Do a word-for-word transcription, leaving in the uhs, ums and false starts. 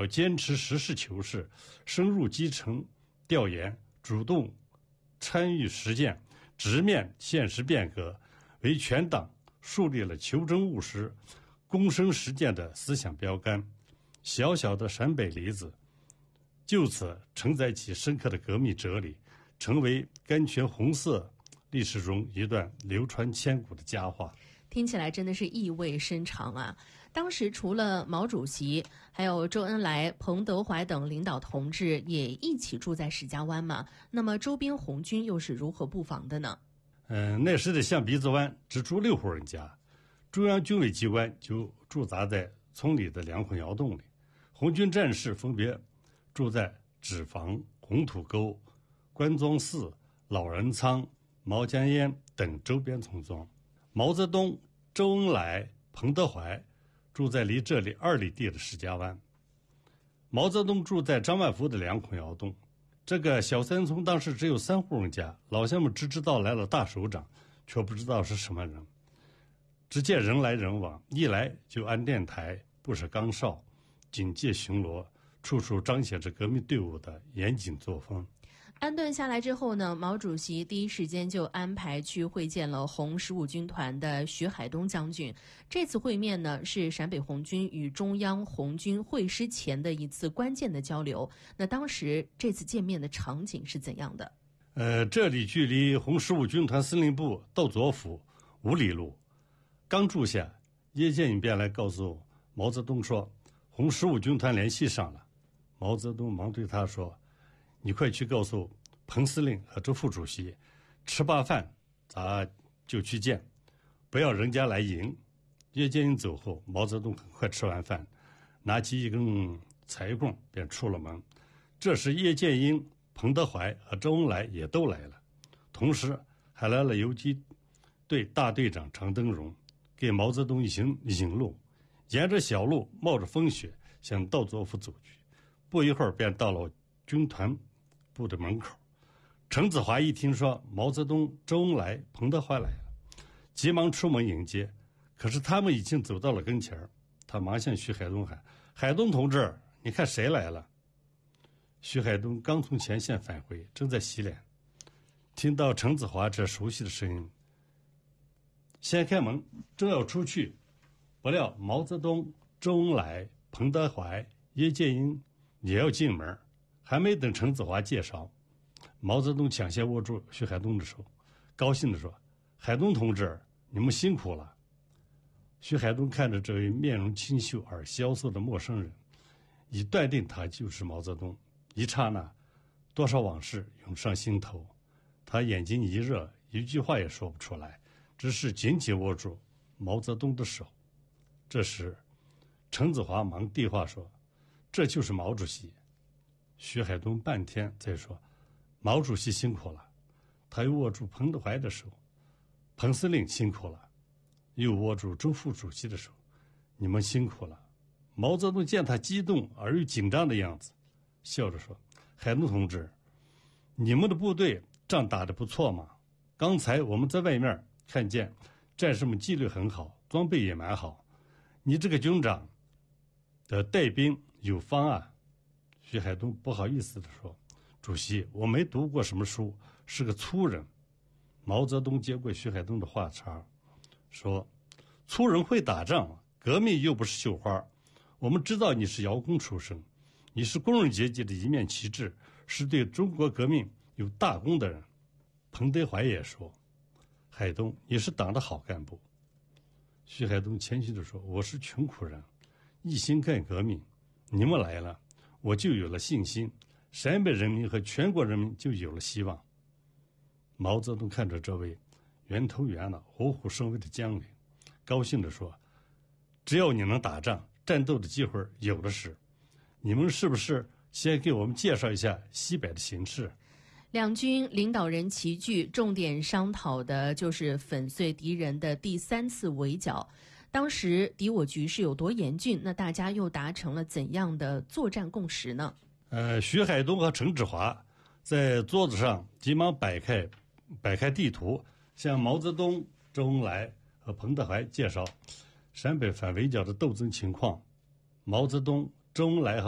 要坚持实事求是，深入基层调研，主动参与实践，直面现实变革，为全党树立了求真务实、躬身实践的思想标杆。小小的陕北李子就此承载起深刻的革命哲理，成为甘泉红色历史中一段流传千古的佳话。 听起来真的是意味深长啊！当时除了毛主席，还有周恩来、彭德怀等领导同志也一起住在史家湾嘛。那么周边红军又是如何布防的呢？ 嗯，那时的象鼻子湾只住六户人家，中央军委机关就驻扎在村里的两孔窑洞里，红军战士分别住在纸坊、红土沟、关庄寺、老人仓、毛家堰等周边村庄。毛泽东、周恩来、彭德怀住在离这里二里地的史家湾。毛泽东住在张万福的两孔窑洞。这个小山村当时只有三户人家，老乡们只知道来了大首长，却不知道是什么人。只见人来人往，一来就按电台，不设岗哨，警戒巡逻，处处彰显着革命队伍的严谨作风。 安顿下来之后呢，毛主席第一时间就安排去会见了红十五军团的徐海东将军。这次会面呢，是陕北红军与中央红军会师前的一次关键的交流。那当时这次见面的场景是怎样的？ 呃，这里距离红十五军团司令部到左府五里路。刚住下，叶剑英便来告诉毛泽东说，红十五军团联系上了。毛泽东忙对他说，你快去告诉彭司令和周副主席，吃罢饭咱就去见，不要人家来迎。叶剑英走后，毛泽东很快吃完饭，拿起一根柴棍便出了门。这时叶剑英、彭德怀和周恩来也都来了，同时还来了游击队大队长常登荣，给毛泽东一行引路，沿着小路冒着风雪向道左府走去。不一会儿便到了军团部的门口。陈子华一听说毛泽东、周恩来、彭德怀来了，急忙出门迎接。可是他们已经走到了跟前，他忙向徐海东喊，海东同志，你看谁来了？徐海东刚从前线返回，正在洗脸，听到陈子华这熟悉的声音，掀开门正要出去，不料毛泽东、周恩来、彭德怀、叶剑英也要进门，还没等陈子华介绍，毛泽东抢先握住徐海东的手，高兴地说，海东同志，你们辛苦了。徐海东看着这位面容清秀而萧瑟的陌生人，已断定他就是毛泽东。一刹那，多少往事涌上心头，他眼睛一热，一句话也说不出来，只是紧紧握住毛泽东的手。这时陈子华忙递话说，这就是毛主席。徐海东半天才说，毛主席辛苦了。他又握住彭德怀的手，彭司令辛苦了。又握住周副主席的手，你们辛苦了。毛泽东见他激动而又紧张的样子，笑着说，海东同志，你们的部队仗打得不错嘛。刚才我们在外面看见战士们纪律很好，装备也蛮好，你这个军长的带兵有方啊。徐海东不好意思地说，主席，我没读过什么书，是个粗人。毛泽东接过徐海东的话茬，说，粗人会打仗，革命又不是绣花，我们知道你是窑工出身，你是工人阶级的一面旗帜，是对中国革命有大功的人。彭德怀也说，海东，你是党的好干部。徐海东谦虚地说，我是穷苦人，一心干革命，你们来了，我就有了信心，陕北人民和全国人民就有了希望。毛泽东看着这位圆头圆脑、虎虎生威的将领，高兴地说，只要你能打仗，战斗的机会有的是。你们是不是先给我们介绍一下西北的形势？ 两军领导人齐聚，重点商讨的就是粉碎敌人的第三次围剿。当时敌我局势有多严峻，那大家又达成了怎样的作战共识呢？ 呃，徐海东和陈志华在桌子上急忙摆开摆开地图，向毛泽东、周恩来和彭德怀介绍陕北反围剿的斗争情况。毛泽东、周恩来和